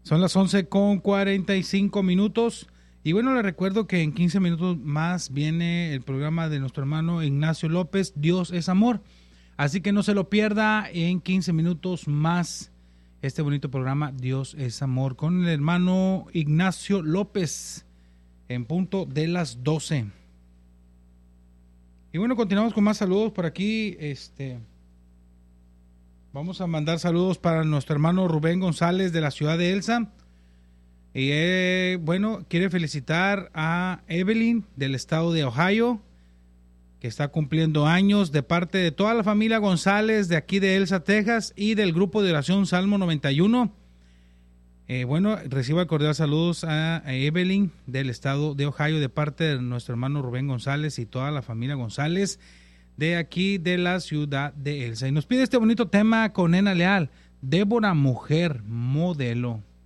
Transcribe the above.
Son las 11:45. Y bueno, les recuerdo que en 15 minutos más viene el programa de nuestro hermano Ignacio López, Dios es Amor. Así que no se lo pierda en 15 minutos más este bonito programa, Dios es Amor, con el hermano Ignacio López en punto de las 12. Y bueno, continuamos con más saludos por aquí. Vamos a mandar saludos para nuestro hermano Rubén González de la ciudad de Elsa. Y bueno, quiere felicitar a Evelyn del estado de Ohio, que está cumpliendo años, de parte de toda la familia González de aquí de Elsa, Texas, y del grupo de oración Salmo 91. Bueno, reciba cordial saludos a Evelyn del estado de Ohio de parte de nuestro hermano Rubén González y toda la familia González de aquí de la ciudad de Elsa. Y nos pide este bonito tema con Nena Leal, Débora, mujer modelo.